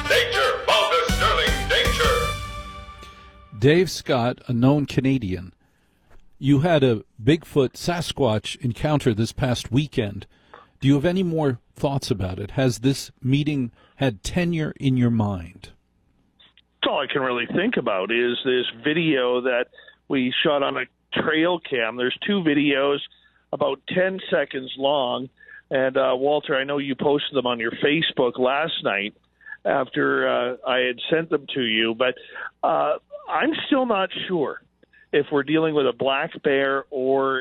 Danger! Bogus Sterling, danger! Dave Scott, a known Canadian, you had a Bigfoot Sasquatch encounter this past weekend. Do you have any more thoughts about it? Has this meeting had tenure in your mind? All I can really think about is this video that we shot on a trail cam. There's two videos about 10 seconds long. And, Walter, I know you posted them on your Facebook last night after I had sent them to you. But I'm still not sure if we're dealing with a black bear or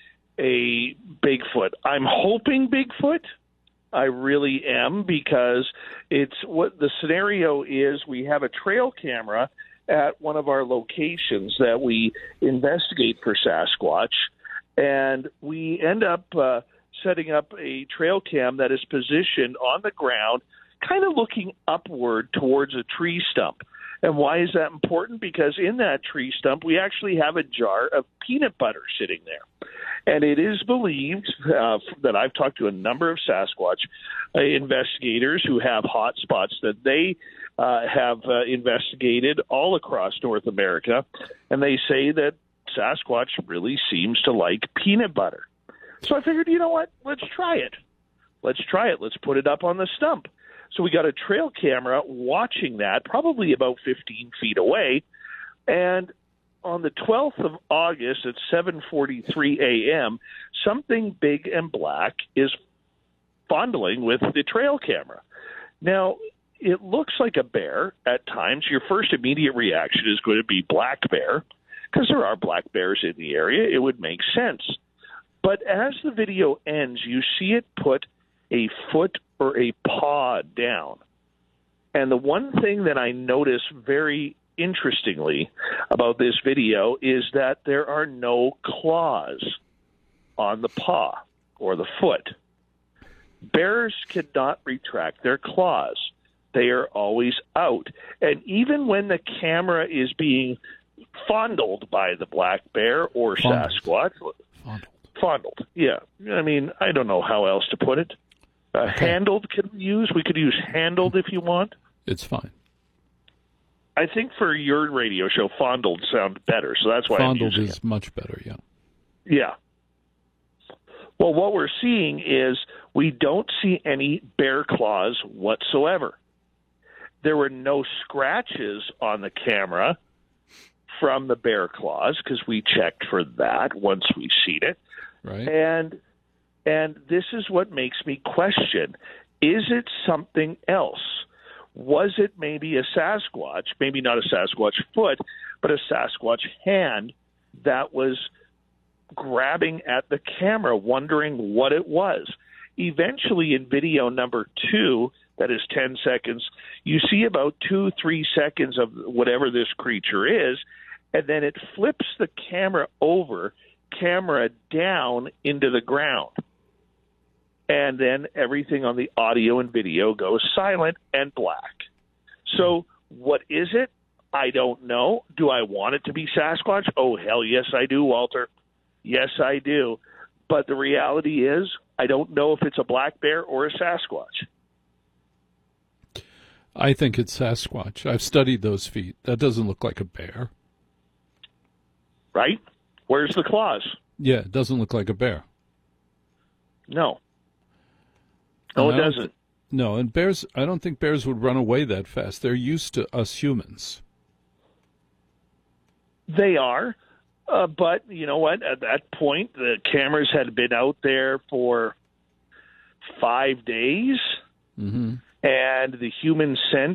a Bigfoot. I'm hoping Bigfoot. I really am, because it's what the scenario is. We have a trail camera at one of our locations that we investigate for Sasquatch, and we end up setting up a trail cam that is positioned on the ground, kind of looking upward towards a tree stump. And why is that important? Because in that tree stump, we actually have a jar of peanut butter sitting there. And it is believed that I've talked to a number of Sasquatch investigators who have hot spots that they have investigated all across North America. And they say that Sasquatch really seems to like peanut butter. So I figured, you know what? Let's try it. Let's put it up on the stump. So we got a trail camera watching that, probably about 15 feet away. And on the 12th of August at 7:43 a.m., something big and black is fondling with the trail camera. Now, it looks like a bear at times. Your first immediate reaction is going to be black bear, because there are black bears in the area. It would make sense. But as the video ends, you see it put a foot or a paw down. And the one thing that I notice very interestingly about this video is that there are no claws on the paw or the foot. Bears cannot retract their claws. They are always out. And even when the camera is being fondled by the black bear or Sasquatch, fondled, yeah. I mean, I don't know how else to put it. Handled could we use? We could use handled if you want. It's fine. I think for your radio show, fondled sound better, so that's why fondled I'm using is much better, yeah. Yeah. Well, what we're seeing is we don't see any bear claws whatsoever. There were no scratches on the camera from the bear claws, because we checked for that once we've seen it. Right. And this is what makes me question, is it something else? Was it maybe a Sasquatch, maybe not a Sasquatch foot, but a Sasquatch hand that was grabbing at the camera, wondering what it was? Eventually, in video number 2, that is 10 seconds, you see about 2-3 seconds of whatever this creature is, and then it flips the camera over, camera down into the ground. And then everything on the audio and video goes silent and black. So what is it? I don't know. Do I want it to be Sasquatch? Oh, hell yes, I do, Walter. Yes, I do. But the reality is, I don't know if it's a black bear or a Sasquatch. I think it's Sasquatch. I've studied those feet. That doesn't look like a bear. Right? Where's the claws? Yeah, it doesn't look like a bear. No. No, it doesn't. No, and bears, I don't think bears would run away that fast. They're used to us humans. They are. But you know what? At that point, the cameras had been out there for 5 days, Mm-hmm. and the human scent